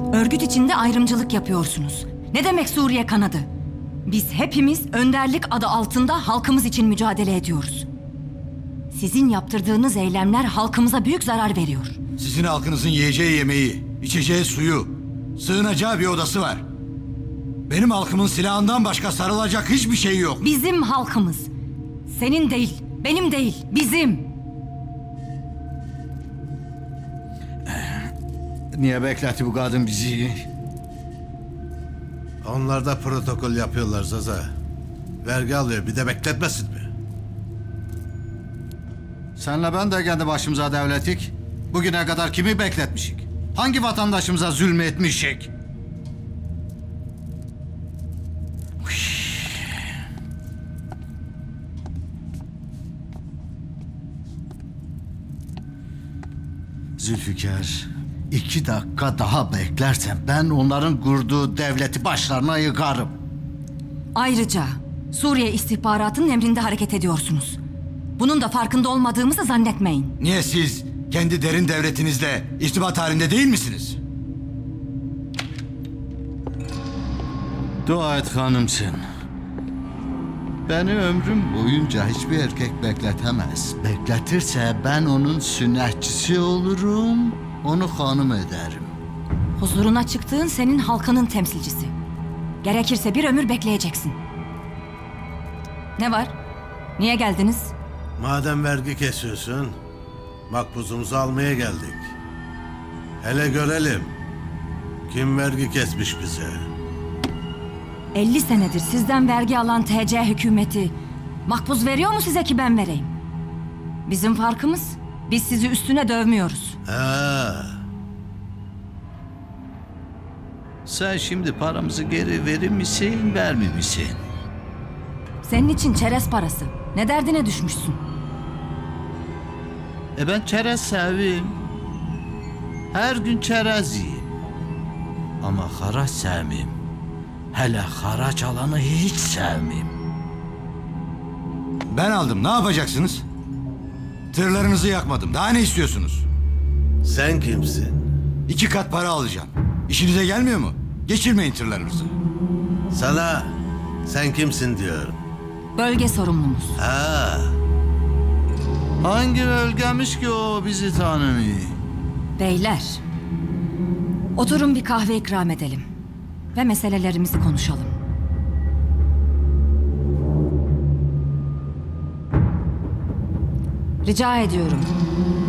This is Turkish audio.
Örgüt içinde ayrımcılık yapıyorsunuz. Ne demek Suriye kanadı? Biz hepimiz önderlik adı altında halkımız için mücadele ediyoruz. Sizin yaptırdığınız eylemler halkımıza büyük zarar veriyor. Sizin halkınızın yiyeceği yemeği, içeceği suyu, sığınacağı bir odası var. Benim halkımın silahından başka sarılacak hiçbir şey yok. Bizim halkımız. Senin değil, benim değil, bizim. Niye bekletti bu kadın bizi? Onlar da protokol yapıyorlar Zaza. Vergi alıyor, bir de bekletmesin mi? Senle ben de kendi başımıza devletik. Bugüne kadar kimi bekletmişik? Hangi vatandaşımıza zulmetmişik? Zülfikar, 2 dakika daha beklersen ben onların kurduğu devleti başlarına yıkarım. Ayrıca Suriye istihbaratının emrinde hareket ediyorsunuz. Bunun da farkında olmadığımızı zannetmeyin. Niye siz kendi derin devletinizde irtibat halinde değil misiniz? Dua et hanımsın. Beni ömrüm boyunca hiçbir erkek bekletemez. Bekletirse ben onun sünnetçisi olurum, onu hanım ederim. Huzuruna çıktığın senin halkının temsilcisi. Gerekirse bir ömür bekleyeceksin. Ne var? Niye geldiniz? Madem vergi kesiyorsun, makbuzumuzu almaya geldik. Hele görelim, kim vergi kesmiş bize? 50 senedir sizden vergi alan TC hükümeti makbuz veriyor mu size ki ben vereyim? Bizim farkımız, biz sizi üstüne dövmüyoruz. Ha, Sen şimdi paramızı geri verir misin, vermir misin? Senin için çerez parası. Ne derdine düşmüşsün? Ben çerez sevim. Her gün çerez yiyeyim. Ama haraç sevmeyim. Hele haraç alanı hiç sevmeyim. Ben aldım. Ne yapacaksınız? Tırlarınızı yakmadım. Daha ne istiyorsunuz? sen kimsin? 2 kat para alacağım. İşinize gelmiyor mu? Geçirmeyin tırlarınızı. Sana, sen kimsin diyorum. Bölge sorumlumuz. Ha, Hangi bölgemiş ki o bizi tanımıyor? Beyler, oturun bir kahve ikram edelim. Ve meselelerimizi konuşalım. Rica ediyorum.